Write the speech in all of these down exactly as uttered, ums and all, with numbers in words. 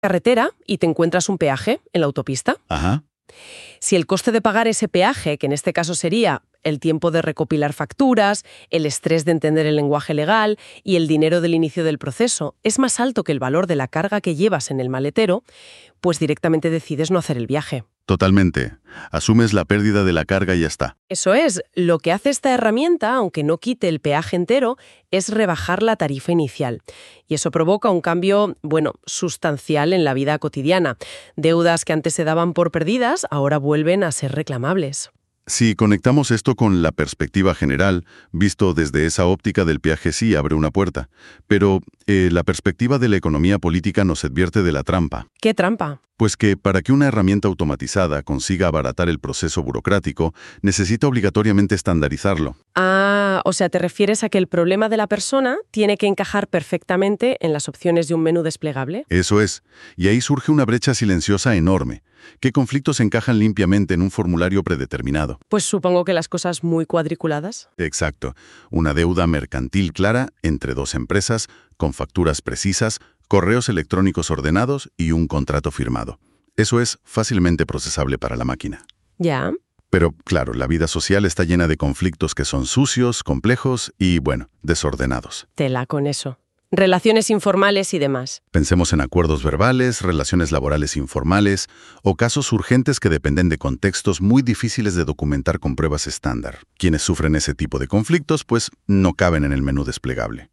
carretera y te encuentras un peaje en la autopista. Ajá. Si el coste de pagar ese peaje, que en este caso sería el tiempo de recopilar facturas, el estrés de entender el lenguaje legal y el dinero del inicio del proceso, es más alto que el valor de la carga que llevas en el maletero, pues directamente decides no hacer el viaje. Totalmente. Asumes la pérdida de la carga y ya está. Eso es, lo que hace esta herramienta, aunque no quite el peaje entero, es rebajar la tarifa inicial. Y eso provoca un cambio, bueno, sustancial en la vida cotidiana. Deudas que antes se daban por perdidas, ahora vuelven a ser reclamables. Si conectamos esto con la perspectiva general, visto desde esa óptica del peaje sí abre una puerta. Pero eh, la perspectiva de la economía política nos advierte de la trampa. ¿Qué trampa? Pues que para que una herramienta automatizada consiga abaratar el proceso burocrático, necesita obligatoriamente estandarizarlo. Ah, o sea, ¿te refieres a que el problema de la persona tiene que encajar perfectamente en las opciones de un menú desplegable? Eso es. Y ahí surge una brecha silenciosa enorme. ¿Qué conflictos encajan limpiamente en un formulario predeterminado? Pues supongo que las cosas muy cuadriculadas. Exacto. Una deuda mercantil clara entre dos empresas, con facturas precisas, correos electrónicos ordenados y un contrato firmado. Eso es fácilmente procesable para la máquina. Ya. Pero, claro, la vida social está llena de conflictos que son sucios, complejos y, bueno, desordenados. Tela con eso. Relaciones informales y demás. Pensemos en acuerdos verbales, relaciones laborales informales o casos urgentes que dependen de contextos muy difíciles de documentar con pruebas estándar. Quienes sufren ese tipo de conflictos, pues, no caben en el menú desplegable.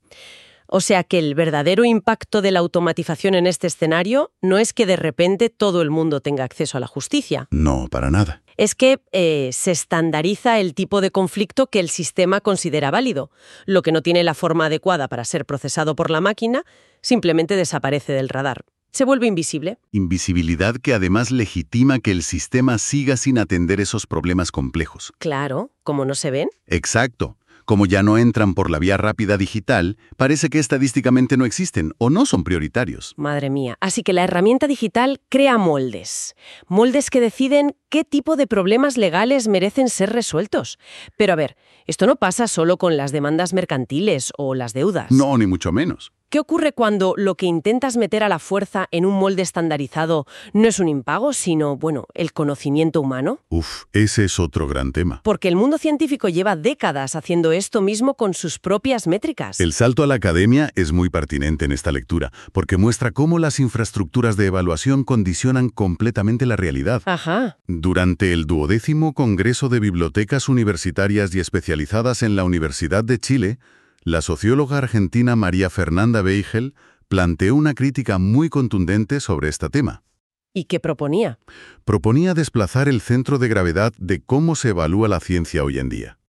O sea que el verdadero impacto de la automatización en este escenario no es que de repente todo el mundo tenga acceso a la justicia. No, para nada. Es que eh, se estandariza el tipo de conflicto que el sistema considera válido. Lo que no tiene la forma adecuada para ser procesado por la máquina simplemente desaparece del radar. Se vuelve invisible. Invisibilidad que además legitima que el sistema siga sin atender esos problemas complejos. Claro, como no se ven. Exacto. Como ya no entran por la vía rápida digital, parece que estadísticamente no existen o no son prioritarios. Madre mía. Así que la herramienta digital crea moldes. Moldes que deciden qué tipo de problemas legales merecen ser resueltos. Pero a ver, esto no pasa solo con las demandas mercantiles o las deudas. No, ni mucho menos. ¿Qué ocurre cuando lo que intentas meter a la fuerza en un molde estandarizado no es un impago, sino, bueno, el conocimiento humano? Uf, ese es otro gran tema. Porque el mundo científico lleva décadas haciendo esto mismo con sus propias métricas. El salto a la academia es muy pertinente en esta lectura, porque muestra cómo las infraestructuras de evaluación condicionan completamente la realidad. Ajá. Durante el duodécimo Congreso de Bibliotecas Universitarias y Especializadas en la Universidad de Chile, la socióloga argentina María Fernanda Beigel planteó una crítica muy contundente sobre este tema. ¿Y qué proponía? Proponía desplazar el centro de gravedad de cómo se evalúa la ciencia hoy en día.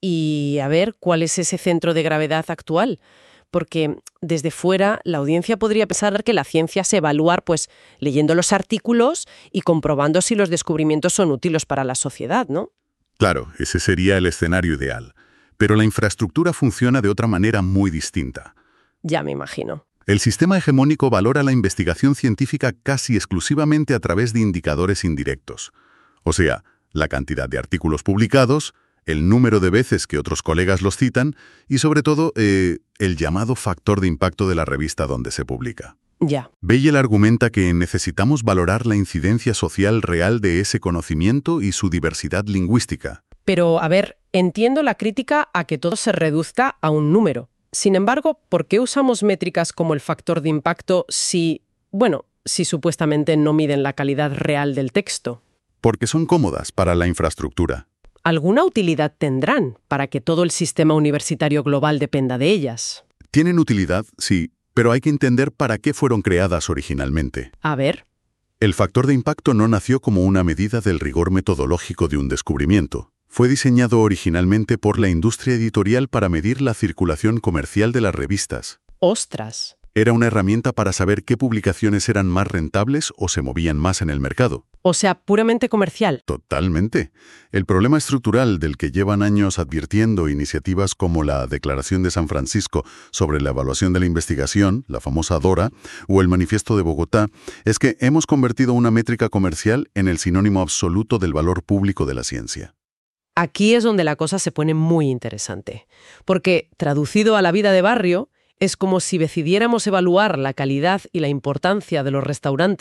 Y a ver, ¿cuál es ese centro de gravedad actual? Porque desde fuera la audiencia podría pensar que la ciencia se evalúa pues leyendo los artículos y comprobando si los descubrimientos son útiles para la sociedad, ¿no? Claro, ese sería el escenario ideal. Pero la infraestructura funciona de otra manera muy distinta. Ya me imagino. El sistema hegemónico valora la investigación científica casi exclusivamente a través de indicadores indirectos. O sea, la cantidad de artículos publicados, el número de veces que otros colegas los citan y, sobre todo, eh, el llamado factor de impacto de la revista donde se publica. Ya. Beigel argumenta que necesitamos valorar la incidencia social real de ese conocimiento y su diversidad lingüística. Pero, a ver, entiendo la crítica a que todo se reduzca a un número. Sin embargo, ¿por qué usamos métricas como el factor de impacto si, bueno, si supuestamente no miden la calidad real del texto? Porque son cómodas para la infraestructura. ¿Alguna utilidad tendrán para que todo el sistema universitario global dependa de ellas? Tienen utilidad, sí, pero hay que entender para qué fueron creadas originalmente. A ver. El factor de impacto no nació como una medida del rigor metodológico de un descubrimiento. Fue diseñado originalmente por la industria editorial para medir la circulación comercial de las revistas. ¡Ostras! Era una herramienta para saber qué publicaciones eran más rentables o se movían más en el mercado. O sea, puramente comercial. Totalmente. El problema estructural del que llevan años advirtiendo iniciativas como la Declaración de San Francisco sobre la evaluación de la investigación, la famosa DORA, o el Manifiesto de Bogotá, es que hemos convertido una métrica comercial en el sinónimo absoluto del valor público de la ciencia. Aquí es donde la cosa se pone muy interesante, porque, traducido a la vida de barrio, Es como si decidiéramos evaluar la calidad y la importancia de los restaurantes